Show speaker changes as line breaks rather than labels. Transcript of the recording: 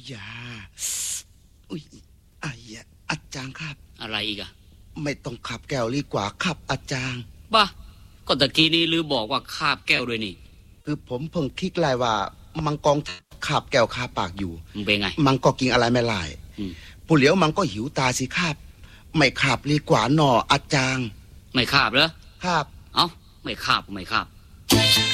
ยาอุ้ยอายะอาจารย์ครับ
อะไรอีกอะ
ไม่ต้องขับแก้วดีกว่าครับอาจารย์
บ้าก็ตะกี้นี้ลือบอกว่าคาบแก้วด้วยนี่
คือผมเพิ่งคิดเลยว่ามังกรขับแก้วคาปากอยู่
มันเป็นไง
มังก็กินอะไรไม่ไล่ผู้เหลียวมังก็หิวตาสิครับไม่ขับดีกว่าหนออาจารย์
ไม่คาบเหรอ
ครับ
เอ้าไม่คาบ